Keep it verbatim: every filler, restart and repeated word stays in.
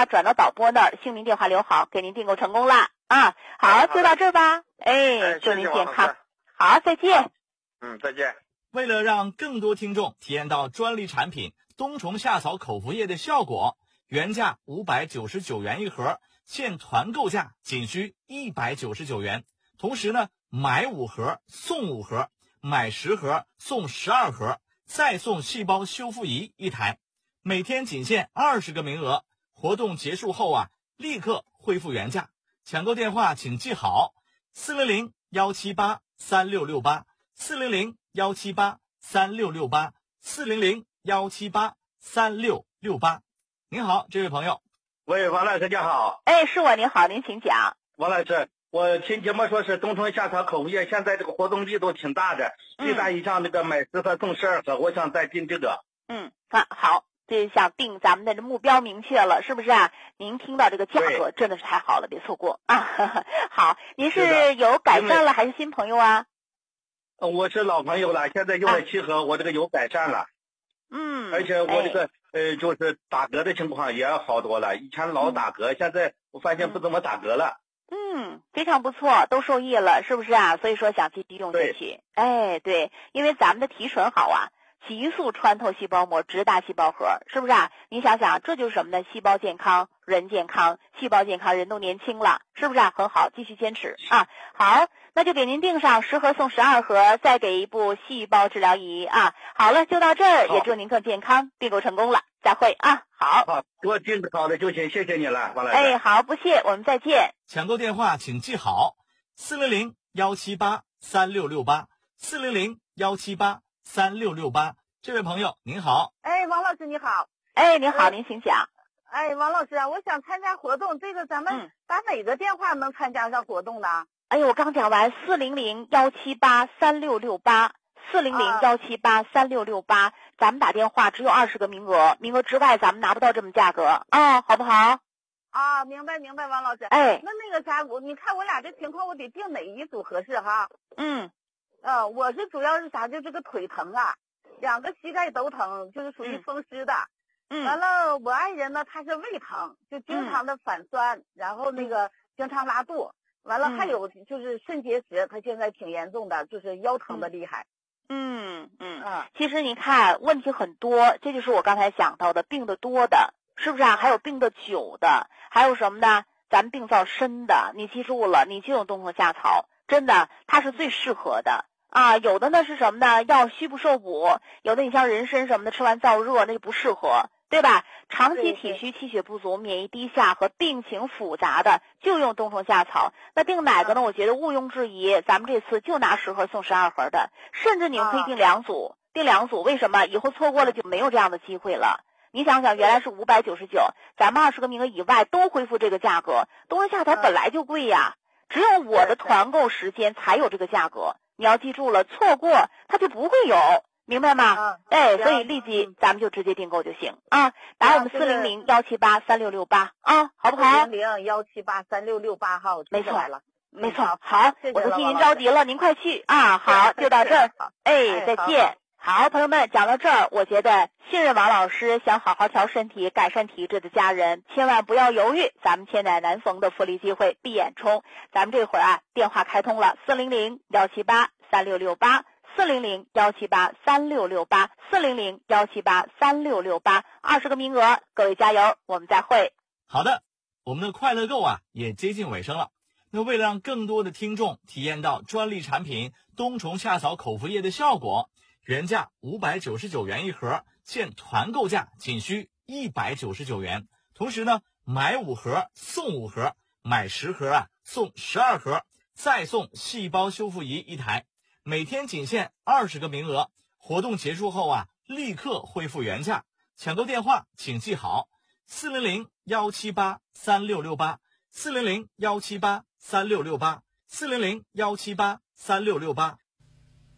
话转到导播那儿，姓名电话留好，给您订购成功了啊。好，就到这儿吧。哎，祝您健康。好，再见。 嗯，再见。 为了让更多听众体验到专利产品冬虫夏草口服液的效果，原价五百九十九元一盒，现团购价仅需一百九十九元。同时呢，买五盒送五盒，买十盒送十二盒，再送细胞修复仪一台，每天仅限二十个名额。活动结束后啊，立刻恢复原价。抢购电话请记好：四零零幺七八三六六八，四零零幺七八三六六八，四零零幺七八三六六八。您好，这位朋友。 喂，王老师你好。 哎，是我，您好，您请讲。 王老师，我听节目说是冬虫夏草口服液，现在这个活动力度挺大的，最大一项那个买十盒送十二盒，我想再订这个。 嗯，啊，好，这想定咱们的目标明确了，是不是啊？您听到这个价格真的是太好了，别错过啊！呵呵好，您是有改善了还是新朋友啊？ 我是老朋友了，现在用了七盒，啊、我这个有改善了。 嗯， 而且我这个、 哎、 呃，就是打嗝的情况也好多了，以前老打嗝，嗯、现在我发现不怎么打嗝了。 嗯，非常不错，都受益了，是不是啊？所以说想继续用下去。哎，对，因为咱们的提纯好啊。急速穿透细胞膜，直达细胞核，是不是啊？你想想，这就是什么呢？细胞健康，人健康，细胞健康，人都年轻了，是不是啊？很好，继续坚持啊！好，那就给您订上十盒送十二盒，再给一部细胞治疗仪啊！好了，就到这儿，也祝您更健康，订购成功了，再会啊！好， 好，给我订好的就行，谢谢你了，王老师。 哎，好，不谢，我们再见。 抢购电话请记好：四零零幺七八三六六八，四零零幺七八三六六八。这位朋友您好。 哎，王老师你好。 哎，您好，您请讲。 哎，王老师啊，我想参加活动，这个咱们打哪个电话能参加上活动呢？ 哎呦，我刚讲完，四零零幺七八三六六八，四零零幺七八三六六八，咱们打电话只有二十个名额，名额之外咱们拿不到这么价格啊，好不好？ 啊，明白明白，王老师。 哎， 那那个啥，我你看我俩这情况，我得定哪一组合适哈？ 嗯， 呃，我是主要是啥，就这个腿疼啊。两个膝盖都疼，就是属于风湿的。 嗯， 完了，我爱人呢，他是胃疼，就经常的反酸，嗯、然后那个经常拉肚。完了，还有就是肾结石，他现在挺严重的，就是腰疼的厉害。 嗯嗯嗯。其实你看，问题很多，这就是我刚才讲到的，病得多的，是不是啊？还有病得久的，还有什么呢？咱们病灶深的，你记住了，你就用冬虫夏草，真的，它是最适合的。啊，有的呢是什么呢？要虚不受补，有的你像人参什么的，吃完燥热那就不适合，对吧？长期体虚、气血不足、免疫低下和病情复杂的，就用冬虫夏草。那订哪个呢？我觉得毋庸置疑，咱们这次就拿十盒送十二盒的，甚至你们可以订两组，订两组。为什么？以后错过了就没有这样的机会了。你想想，原来是五百九十九，咱们二十个名额以外都恢复这个价格。冬虫夏草本来就贵呀，只有我的团购时间才有这个价格。你要记住了，错过它就不会有，明白吗？ 啊、 哎，所以立即咱们就直接订购就行啊，打我们四零零幺七八三六六八啊，好不好？ 四零零幺七八三六六八号， 没错， 来了， 没错，好，我都替您着急了，您快去啊！好，就到这儿，哎，再见。好，朋友们，讲到这儿，我觉得信任王老师，想好好调身体、改善体质的家人，千万不要犹豫，咱们千载难逢的福利机会，闭眼冲！咱们这会儿啊，电话开通了，四零零幺七八三六六八，四零零幺七八三六六八，四零零幺七八三六六八，二十个名额，各位加油，我们再会。 好的，我们的快乐购啊也接近尾声了。那为了让更多的听众体验到专利产品冬虫夏草口服液的效果，原价五百九十九元一盒，现团购价仅需一百九十九元。同时呢，买五盒送五盒，买十盒啊送十二盒，再送细胞修复仪一台，每天仅限二十个名额。活动结束后啊，立刻恢复原价。抢购电话请记好：四零零幺七八三六六八，四零零幺七八三六六八，四零零幺七八三六六八。